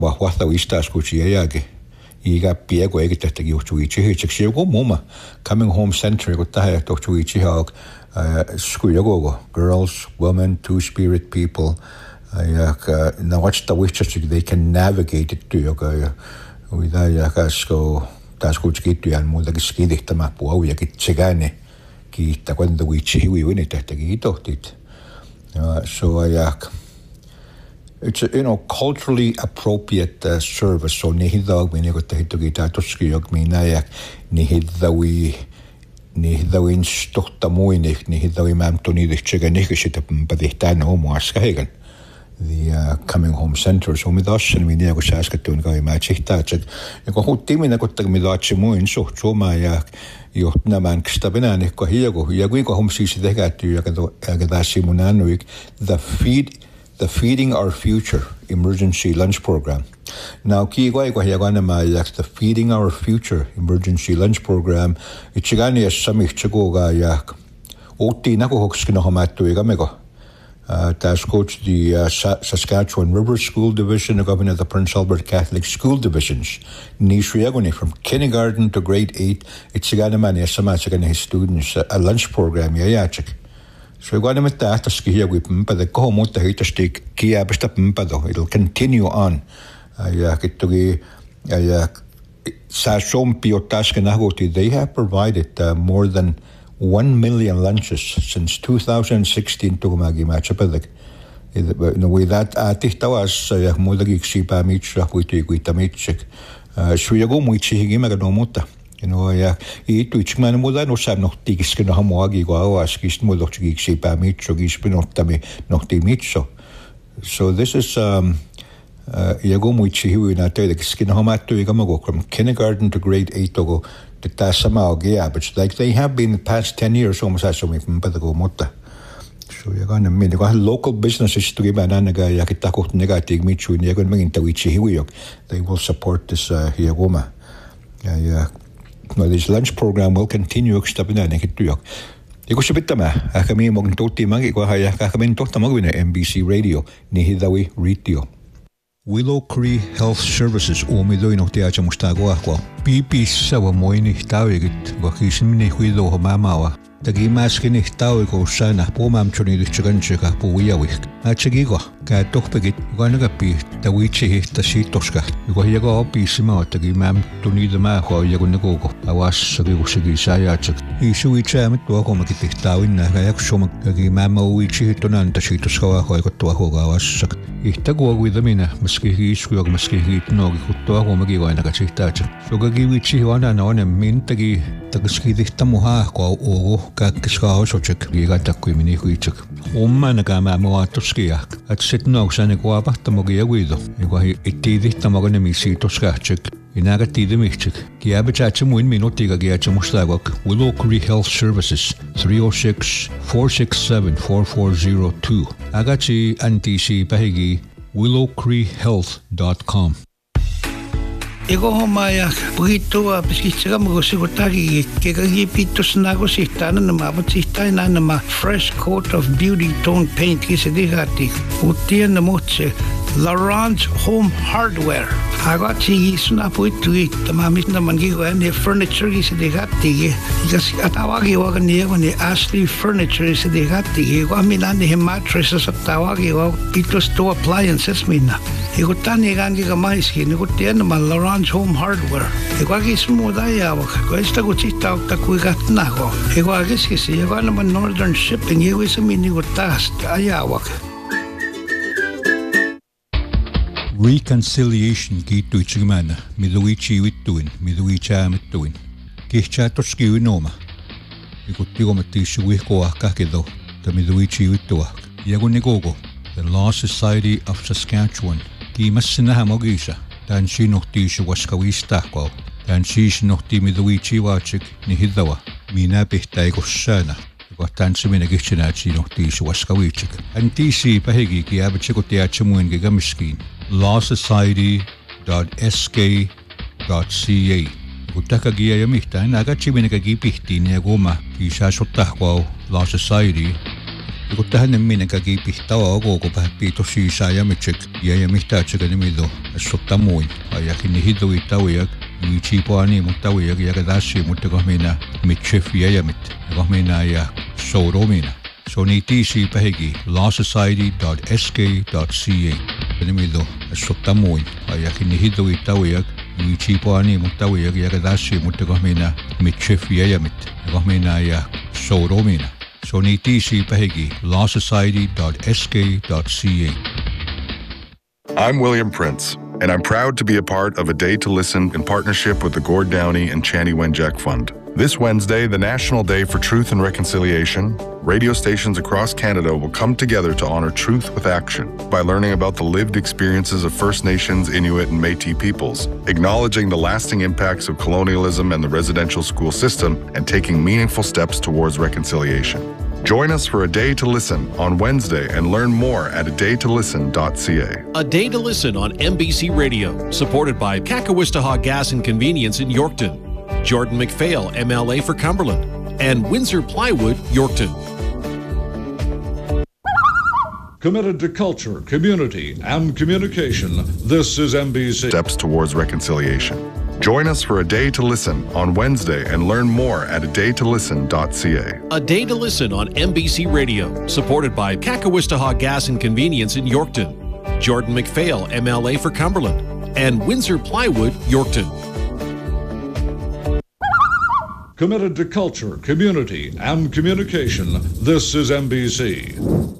wahwatha wista skuchiayage iga piego egitegi uchuichi chixigo moma coming home center go tahe to chuichi hog skuyogo girls women two-spirit people na watch the witch they can navigate it to yoga with ayasko taskuchi tu an muda skidi tama po ya kitchegane ki ta cuando witch we win it tegi totit so ayak it's a culturally appropriate service. So nihidog we nego tahito gita toskiyog minayak nihidawi instochtamoinik nihidawi mamtonidik chiganikishit padihtan homo askahegan. The coming home center so midash and minego saskatun ga imachita chig ko hutimi na kottag midachi moin so choma yak yotna man kstabena ko hiego yagui ko home sisi degatu yagadashi munanoik the Feeding Our Future Emergency Lunch Program. Now, the Feeding Our Future Emergency Lunch Program, Ichigani is samich chigoga yak. Oti nako hoxkina hamatu igamego. That's coach the Saskatchewan River School Division, the governor of the Prince Albert Catholic School Divisions. Nishriagoni from kindergarten to grade 8. Ichigani mani samachigani his students a lunch program yachik. So we're going to ski with the Kohomota Hitastik, Kia Bestapado. It'll continue on. They have provided more than 1 million lunches since 2016 to Magi Machapedik. With that, Tihtawas, Mudagi Sipa Mitcha, Witamitsik, Shuyago Muichi Gimagamota. Ichman muda no sam noch tigisken no hamoagi go askist mudoch giksi pa mitcho gispinotami noch ti mitcho. So this is yago muichi hu na te skin hamatu igamago from kindergarten to grade 8 to go to tasama ogia, but like they have been the past 10 years almost as we padago mota. So you're going to mean local businesses to give an anaga yakitako negative mitchu and you're going to make intawichi hiuyok. They will support this hiagoma. This lunch program will continue extabina nekituyok. Iko sibitama akami mong toti magi ko haya kakamin tota magwina MBC Radio ni hidawi ritio. Willow Cree Health Services umido inotiacha mustago ako. Pipi sawa moini tawigit wakisin ni huido hamamawa. Tagi maskini tawi ko sana po mamchoni di chiganchika po wiyawik. Achigigo ka tokpegit ganagapi tawichi tasitoska. Iko hiyago pisima tagi mam tunidama ko yago nagogo. Awas sagigo sigi sayachik. Isu icha mit to ko makiti tawin na kayak shoma kagi mama wichi tonan tasitoska ko ko to gawas. Ihtago widamina maski hisku maski hitno ko ko magi wa nakachitacha. So gagi wichi wana na one min tagi tagiski tamuha ko ogo kakkiska osochek gigata kuimini huichek. Umma nakama moatoskia. At sit no sane ko apahtamogi yaguido. Iguahi itidi tamagone misi toskachek. Inaga tidi michek. Kiabachache muin minotiga giacha mustagok. Willow Cree Health Services 306-467-4402. Agachi antisi pahigi willowcreehealth.com. Ego homaya puhito a pesquisa mo sigotagi ke kagi pitos na go sita na mabot sita na ma fresh coat of beauty tone paint kise digati utien na moche Laurent's Home Hardware. Agora sim isso na puito e tamamit na mangigo e furniture kise digati kasi atawagi wa ni Ashley Furniture kise digati ko milani he mattresses atawagi wa pitos to appliances mina. Ego tani gangi ka mais ki ni utien na Laurent's Home Hardware. Ego agis mo daya wak. Ko esta ko chita ta kuigat na ko. Ego agis kisi ego naman Northern Shipping ego isa mini ko task ayawak. Reconciliation gitu ichigmana miduichi wituin miduicha mituin. Kicha toski winoma. Ego tigo matishu wiko akakido ta miduichi wituak. Yago nigogo the Law Society of Saskatchewan. Ki masinaha mogisha. Dan si nohti si waskawistako. Dan si nohti miduichi wachik ni hidawa. Mina pihtay ko sana. Tan si minagichina si nohti si waskawichik. Anti si pahigi ki abachiko tiachamuin gigamiskin. lawsociety.sk.ca. Kutaka gia yamihta. Nagachi minagagipihti ni agoma ki sasotahko Law Society. Kun tähän minä käki pihtaa koko vähän piitosi saajamitsek ja mihtaatsekä nimido sotta muin. Ajakin niin hitui tauja viitsipoani mutta tauja ja kadassi mutta kun minä mitchef jäjämit ja minä ja souromina. So ni tiisi pähiki lawsociety.sk.ca nimido sotta muin. Ajakin niin hitui tauja viitsipoani mutta tauja ja kadassi mutta kun minä mitchef jäjämit ja minä ja souromina. So ni tiisi pähiki lawsociety.sk.ca. I'm William Prince, and I'm proud to be a part of A Day to Listen in partnership with the Gord Downey and Chani Wenjack Fund. This Wednesday, the National Day for Truth and Reconciliation, radio stations across Canada will come together to honor truth with action by learning about the lived experiences of First Nations, Inuit, and Métis peoples, acknowledging the lasting impacts of colonialism and the residential school system, and taking meaningful steps towards reconciliation. Join us for A Day to Listen on Wednesday and learn more at adaytolisten.ca. A Day to Listen on MBC Radio, supported by Kakowistaha Gas and Convenience in Yorkton, Jordan McPhail, MLA for Cumberland, and Windsor Plywood, Yorkton. Committed to culture, community, and communication, this is MBC. Steps towards reconciliation. Join us for A Day to Listen on Wednesday and learn more at adaytolisten.ca. A Day to Listen on MBC Radio, supported by Kakowistaha Gas and Convenience in Yorkton, Jordan McPhail, MLA for Cumberland, and Windsor Plywood, Yorkton. Committed to culture, community, and communication, this is MBC.